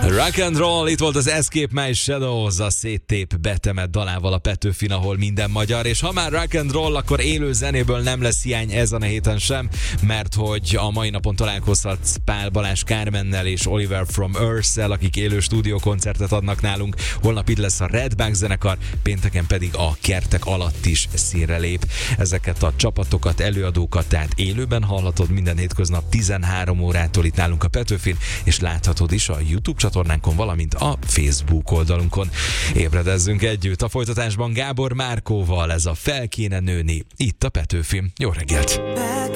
Rock and roll, itt volt az Escape My Shadows, a széttép betemett dalával a Petőfin, ahol minden magyar, és ha már rock and roll, akkor élő zenéből nem lesz hiány ezen a héten sem, mert hogy a mai napon találkozhatsz Pál Balázs Kármennel és Oliver from Earth-szel, akik élő stúdiókoncertet adnak nálunk. Holnap itt lesz a Redback zenekar, pénteken pedig a Kertek alatt is színre lép. Ezeket a csapatokat, előadókat tehát élőben hallhatod minden hétköznap 13 órától itt nálunk a Petőfin, és láthatod is a YouTube csatornánkon, valamint a Facebook oldalunkon. Ébredezzünk együtt. A folytatásban Gábor Márkóval, ez a Fel kéne nőni, itt a Petőfin. Jó reggelt!